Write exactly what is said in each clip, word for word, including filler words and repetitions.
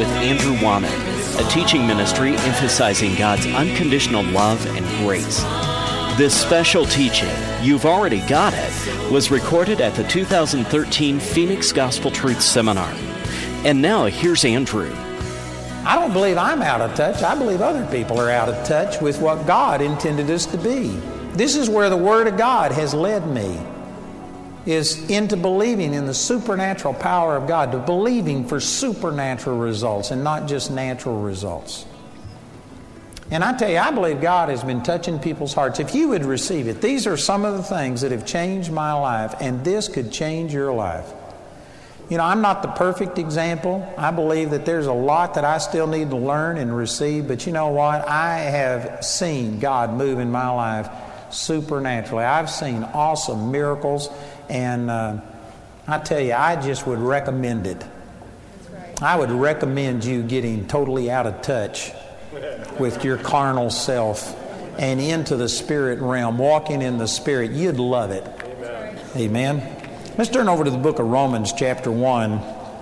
with Andrew Womack, a teaching ministry emphasizing God's unconditional love and grace. This special teaching, You've Already Got It, was recorded at the two thousand thirteen Phoenix Gospel Truth Seminar. And now here's Andrew. I don't believe I'm out of touch. I believe other people are out of touch with what God intended us to be. This is where the Word of God has led me, is into believing in the supernatural power of God, to believing for supernatural results and not just natural results. And I tell you, I believe God has been touching people's hearts. If you would receive it, these are some of the things that have changed my life, and this could change your life. You know, I'm not the perfect example. I believe that there's a lot that I still need to learn and receive, but you know what? I have seen God move in my life supernaturally. I've seen awesome miracles, and uh, I tell you, I just would recommend it. That's right. I would recommend you getting totally out of touch with your carnal self and into the spirit realm, walking in the Spirit. You'd love it. Amen. Amen. Let's turn over to the book of Romans chapter one.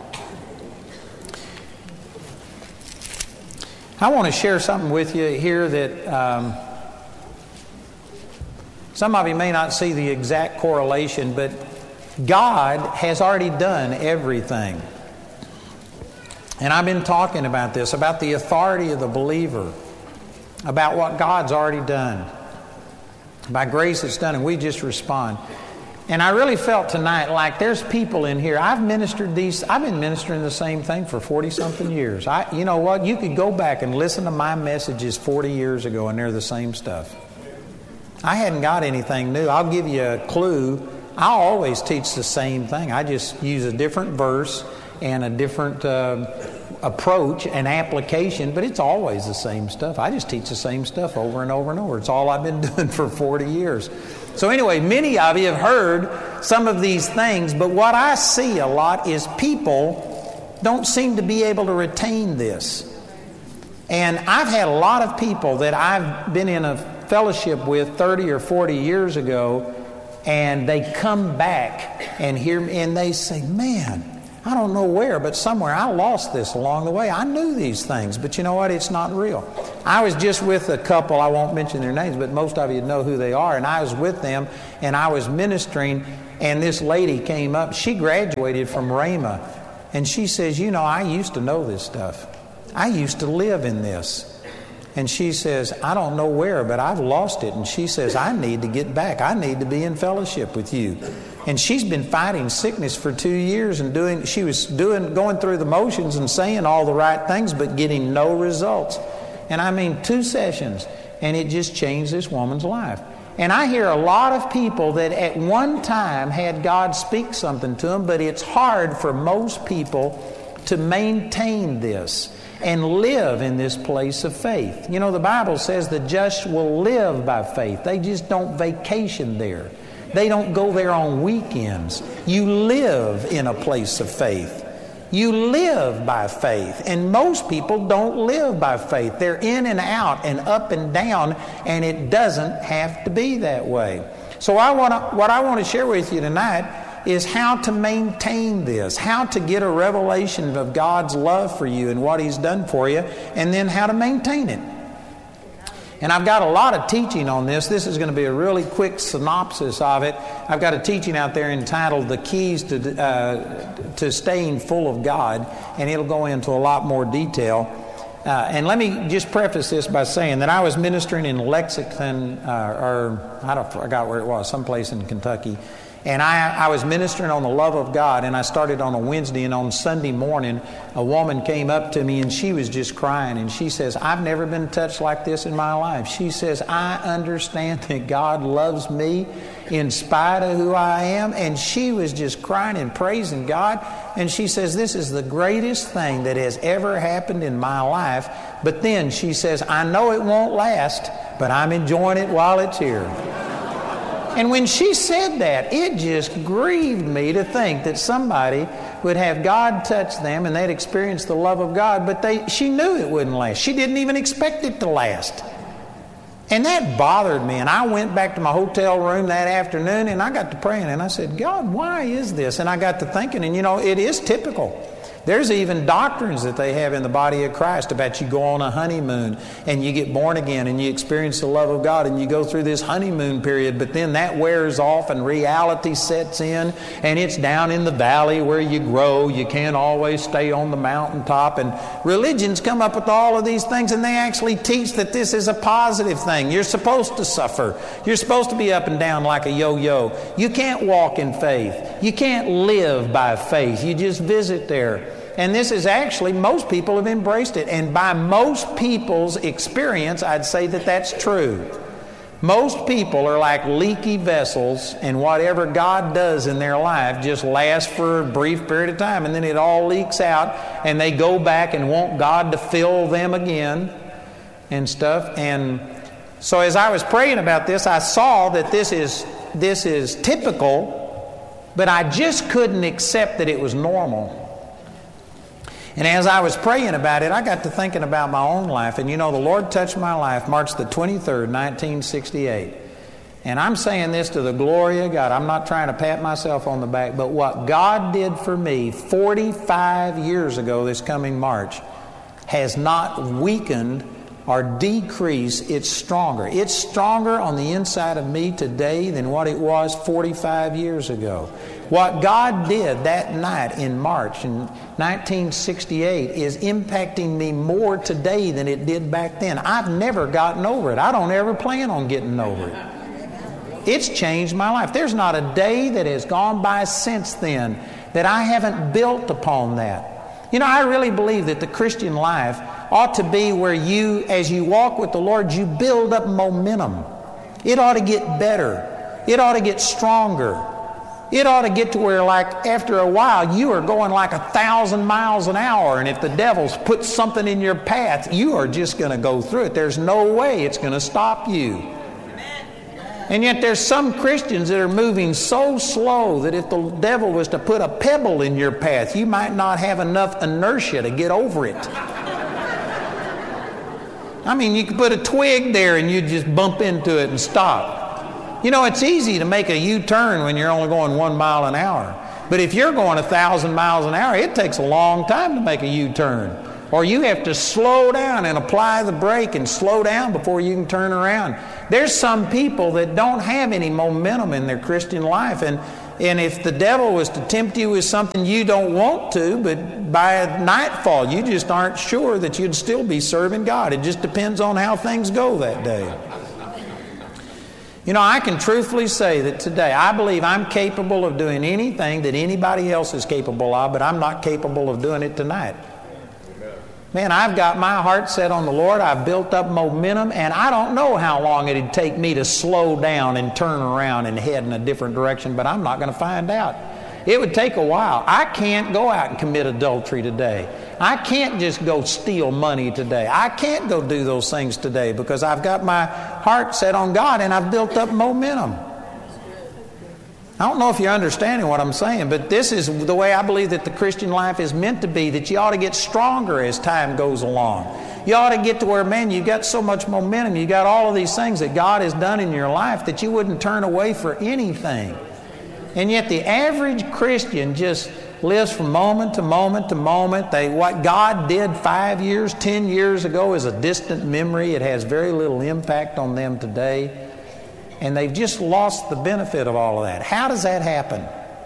I want to share something with you here that um, some of you may not see the exact correlation, but God has already done everything. And I've been talking about this, about the authority of the believer, about what God's already done. By grace it's done, and we just respond. And I really felt tonight like there's people in here. I've ministered these, I've been ministering the same thing for forty-something years. I, you know what? You could go back and listen to my messages forty years ago, and they're the same stuff. I hadn't got anything new. I'll give you a clue. I always teach the same thing. I just use a different verse and a different uh, approach and application, but it's always the same stuff. I just teach the same stuff over and over and over. It's all I've been doing for forty years. So anyway, many of you have heard some of these things, but what I see a lot is people don't seem to be able to retain this. And I've had a lot of people that I've been in a fellowship with thirty or forty years ago, and they come back and hear me, and they say, man, I don't know where, but somewhere I lost this along the way. I knew these things, but you know what? It's not real. I was just with a couple, I won't mention their names, but most of you know who they are, and I was with them, and I was ministering, and this lady came up. She graduated from Rhema, and she says, you know, I used to know this stuff. I used to live in this. And she says, I don't know where, but I've lost it. And she says, I need to get back. I need to be in fellowship with you. And she's been fighting sickness for two years and doing, she was doing, going through the motions and saying all the right things, but getting no results. And I mean, two sessions, and it just changed this woman's life. And I hear a lot of people that at one time had God speak something to them, but it's hard for most people to maintain this and live in this place of faith. You know, the Bible says the just will live by faith. They just don't vacation there. They don't go there on weekends. You live in a place of faith. You live by faith. And most people don't live by faith. They're in and out and up and down, and it doesn't have to be that way. So I want to, what I want to share with you tonight is how to maintain this, how to get a revelation of God's love for you and what He's done for you, and then how to maintain it. And I've got a lot of teaching on this. This is going to be a really quick synopsis of it. I've got a teaching out there entitled The Keys to, uh, to Staying Full of God, and it'll go into a lot more detail. Uh, and let me just preface this by saying that I was ministering in Lexington, uh, or I don't I forgot where it was, someplace in Kentucky. And I, I was ministering on the love of God, and I started on a Wednesday, and on Sunday morning, a woman came up to me, and she was just crying, and she says, I've never been touched like this in my life. She says, I understand that God loves me in spite of who I am, and she was just crying and praising God, and she says, this is the greatest thing that has ever happened in my life. But then she says, I know it won't last, but I'm enjoying it while it's here. And when she said that, it just grieved me to think that somebody would have God touch them and they'd experience the love of God, but they, she knew it wouldn't last. She didn't even expect it to last. And that bothered me. And I went back to my hotel room that afternoon, and I got to praying, and I said, God, why is this? And I got to thinking, and you know, it is typical. There's even doctrines that they have in the body of Christ about you go on a honeymoon and you get born again and you experience the love of God and you go through this honeymoon period, but then that wears off and reality sets in, and it's down in the valley where you grow. You can't always stay on the mountaintop. And religions come up with all of these things, and they actually teach that this is a positive thing. You're supposed to suffer. You're supposed to be up and down like a yo-yo. You can't walk in faith. You can't live by faith. You just visit there. And this is actually, most people have embraced it. And by most people's experience, I'd say that that's true. Most people are like leaky vessels, and whatever God does in their life just lasts for a brief period of time, and then it all leaks out, and they go back and want God to fill them again and stuff. And so as I was praying about this, I saw that this is, this is typical, but I just couldn't accept that it was normal. And as I was praying about it, I got to thinking about my own life. And you know, the Lord touched my life March the twenty-third, nineteen sixty-eight. And I'm saying this to the glory of God. I'm not trying to pat myself on the back, but what God did for me forty-five years ago this coming March has not weakened or decreased. It's stronger. It's stronger on the inside of me today than what it was forty-five years ago. What God did that night in March in nineteen sixty-eight is impacting me more today than it did back then. I've never gotten over it. I don't ever plan on getting over it. It's changed my life. There's not a day that has gone by since then that I haven't built upon that. You know, I really believe that the Christian life ought to be where you, as you walk with the Lord, you build up momentum. It ought to get better. It ought to get stronger. It ought to get to where, like, after a while, you are going like a thousand miles an hour, and if the devil's put something in your path, you are just going to go through it. There's no way it's going to stop you. And yet there's some Christians that are moving so slow that if the devil was to put a pebble in your path, you might not have enough inertia to get over it. I mean, you could put a twig there and you'd just bump into it and stop. You know, it's easy to make a U-turn when you're only going one mile an hour. But if you're going a thousand miles an hour, it takes a long time to make a U-turn. Or you have to slow down and apply the brake and slow down before you can turn around. There's some people that don't have any momentum in their Christian life. And, and if the devil was to tempt you with something you don't want to, but by nightfall you just aren't sure that you'd still be serving God. It just depends on how things go that day. You know, I can truthfully say that today I believe I'm capable of doing anything that anybody else is capable of, but I'm not capable of doing it tonight. Man, I've got my heart set on the Lord. I've built up momentum, and I don't know how long it'd take me to slow down and turn around and head in a different direction, but I'm not going to find out. It would take a while. I can't go out and commit adultery today. I can't just go steal money today. I can't go do those things today because I've got my heart set on God and I've built up momentum. I don't know if you're understanding what I'm saying, but this is the way I believe that the Christian life is meant to be, that you ought to get stronger as time goes along. You ought to get to where, man, you've got so much momentum. You've got all of these things that God has done in your life that you wouldn't turn away for anything. And yet the average Christian just lives from moment to moment to moment. They, what God did five years, ten years ago is a distant memory. It has very little impact on them today. And they've just lost the benefit of all of that. How does that happen?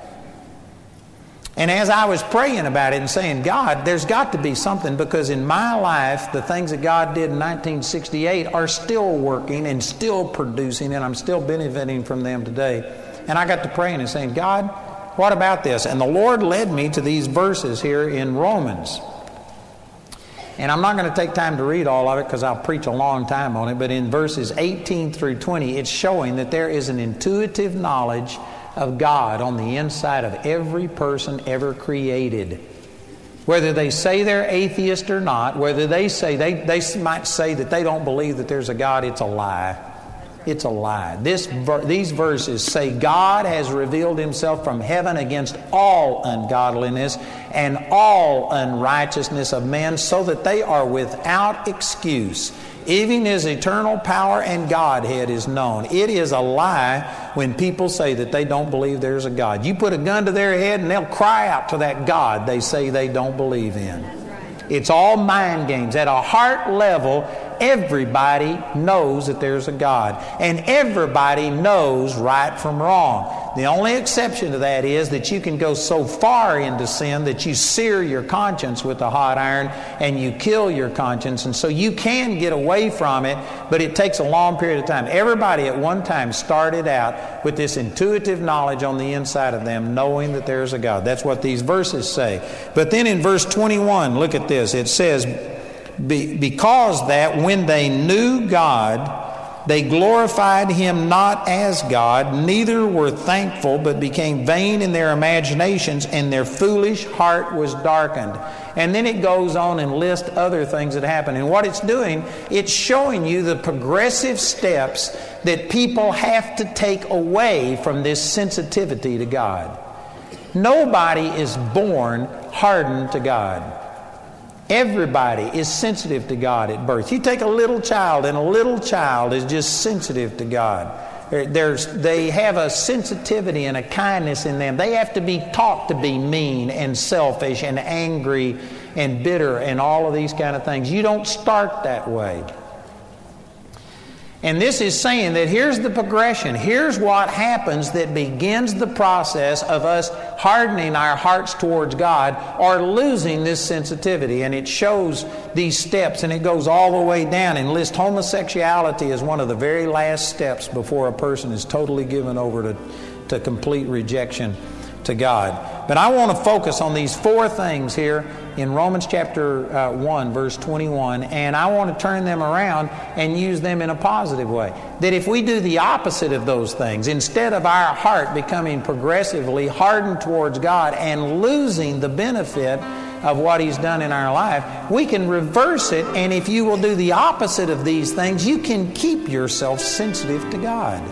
And as I was praying about it and saying, God, there's got to be something, because in my life, the things that God did in nineteen sixty-eight are still working and still producing, and I'm still benefiting from them today. And I got to praying and saying, God, what about this? And the Lord led me to these verses here in Romans. And I'm not going to take time to read all of it because I'll preach a long time on it, but in verses eighteen through twenty, it's showing that there is an intuitive knowledge of God on the inside of every person ever created. Whether they say they're atheist or not, whether they say, they, they might say that they don't believe that there's a God, it's a lie. It's a lie. This, these verses say God has revealed Himself from heaven against all ungodliness and all unrighteousness of men, so that they are without excuse. Even his eternal power and Godhead is known. It is a lie when people say that they don't believe there's a God. You put a gun to their head and they'll cry out to that God they say they don't believe in. It's all mind games. At a heart level, everybody knows that there's a God. And everybody knows right from wrong. The only exception to that is that you can go so far into sin that you sear your conscience with a hot iron and you kill your conscience. And so you can get away from it, but it takes a long period of time. Everybody at one time started out with this intuitive knowledge on the inside of them, knowing that there's a God. That's what these verses say. But then in verse twenty-one, look at this. It says, Be, because that when they knew God, they glorified Him not as God, neither were thankful, but became vain in their imaginations, and their foolish heart was darkened. And then it goes on and lists other things that happen. And what it's doing, it's showing you the progressive steps that people have to take away from this sensitivity to God. Nobody is born hardened to God. Everybody is sensitive to God at birth. You take a little child, and a little child is just sensitive to God. There's, they have a sensitivity and a kindness in them. They have to be taught to be mean and selfish and angry and bitter and all of these kind of things. You don't start that way. And this is saying that here's the progression. Here's what happens that begins the process of us hardening our hearts towards God or losing this sensitivity. And it shows these steps, and it goes all the way down and lists homosexuality as one of the very last steps before a person is totally given over to, to complete rejection to God. But I want to focus on these four things here in Romans chapter uh, one, verse twenty-one, and I want to turn them around and use them in a positive way. That if we do the opposite of those things, instead of our heart becoming progressively hardened towards God and losing the benefit of what He's done in our life, we can reverse it, and if you will do the opposite of these things, you can keep yourself sensitive to God.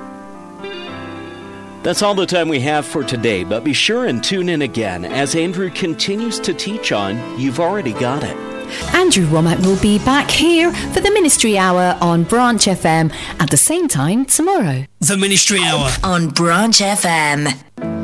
That's all the time we have for today, but be sure and tune in again as Andrew continues to teach on You've Already Got It. Andrew Wommack will be back here for the Ministry Hour on Branch F M at the same time tomorrow. The Ministry Hour on Branch F M.